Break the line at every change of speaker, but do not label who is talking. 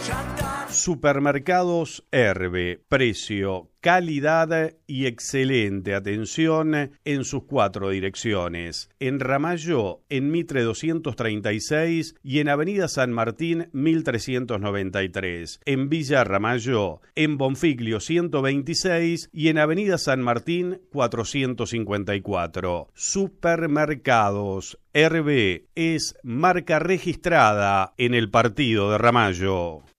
Supermercados Herbe, precio, calidad y excelente atención en sus 4 direcciones. En Ramallo, en Mitre 236 y en Avenida San Martín 1393. En Villa Ramallo, en Bonfiglio 126 y en Avenida San Martín 454. Supermercados Herbe es marca registrada en el partido de Ramallo.